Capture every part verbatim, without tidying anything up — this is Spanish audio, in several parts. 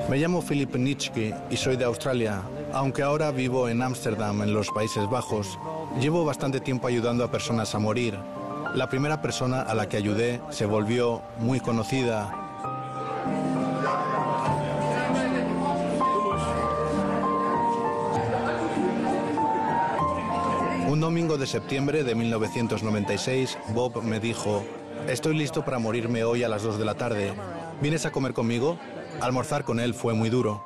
Me llamo Filip Nitschke y soy de Australia. Aunque ahora vivo en Ámsterdam, en los Países Bajos, llevo bastante tiempo ayudando a personas a morir. La primera persona a la que ayudé se volvió muy conocida. Un domingo de septiembre de mil novecientos noventa y seis, Bob me dijo: «Estoy listo para morirme hoy a las dos de la tarde. ¿Vienes a comer conmigo?». Almorzar con él fue muy duro.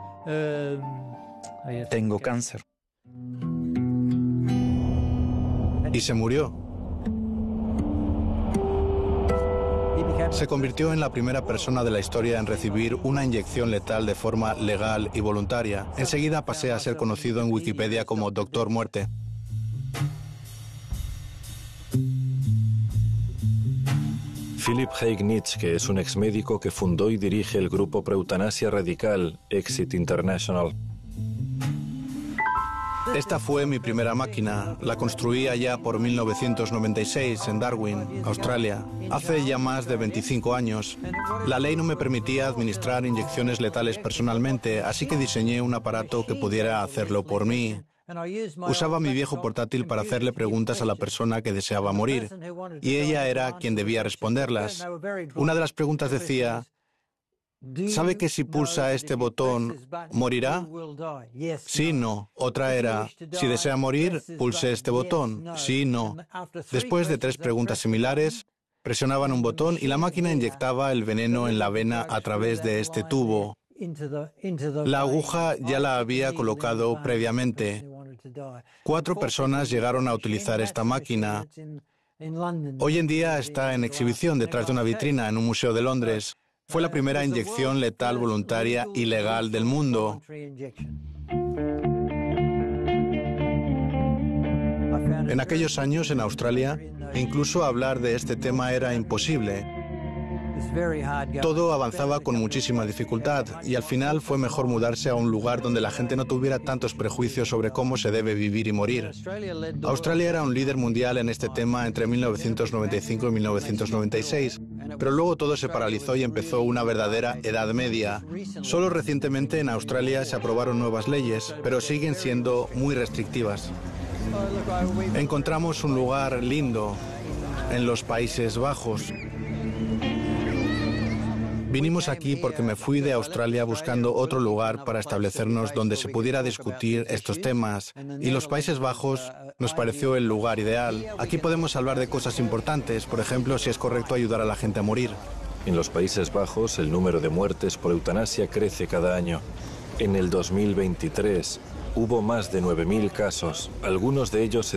Tengo cáncer. Y se murió. Se convirtió en la primera persona de la historia en recibir una inyección letal de forma legal y voluntaria. Enseguida pasé a ser conocido en Wikipedia como Doctor Muerte. Philip Haig Nitschke es un exmédico que fundó y dirige el grupo pro-eutanasia radical Exit International. Esta fue mi primera máquina. La construí allá por mil novecientos noventa y seis en Darwin, Australia. Hace ya más de veinticinco años. La ley no me permitía administrar inyecciones letales personalmente, así que diseñé un aparato que pudiera hacerlo por mí. Usaba mi viejo portátil para hacerle preguntas a la persona que deseaba morir, y ella era quien debía responderlas. Una de las preguntas decía: ¿sabe que si pulsa este botón, morirá? Sí, no. Otra era: si desea morir, pulse este botón. Sí, no. Después de tres preguntas similares, presionaban un botón y la máquina inyectaba el veneno en la vena a través de este tubo. La aguja ya la había colocado previamente. Cuatro personas llegaron a utilizar esta máquina. Hoy en día está en exhibición detrás de una vitrina en un museo de Londres. Fue la primera inyección letal voluntaria y legal del mundo. En aquellos años, en Australia, incluso hablar de este tema era imposible. Todo avanzaba con muchísima dificultad y al final fue mejor mudarse a un lugar donde la gente no tuviera tantos prejuicios sobre cómo se debe vivir y morir. Australia era un líder mundial en este tema entre mil novecientos noventa y cinco y mil novecientos noventa y seis, pero luego todo se paralizó y empezó una verdadera edad media. Solo recientemente en Australia se aprobaron nuevas leyes, pero siguen siendo muy restrictivas. Encontramos un lugar lindo en los Países Bajos. Vinimos aquí porque me fui de Australia buscando otro lugar para establecernos donde se pudiera discutir estos temas, y los Países Bajos nos pareció el lugar ideal. Aquí podemos hablar de cosas importantes, por ejemplo, si es correcto ayudar a la gente a morir. En los Países Bajos, el número de muertes por eutanasia crece cada año. En el dos mil veintitrés hubo más de nueve mil casos, algunos de ellos se